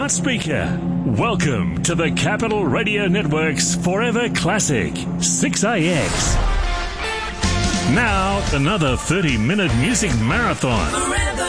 Speaker. Welcome to the Capital Radio Network's Forever Classic, 6AX. Now, another 30-minute music marathon. Forever.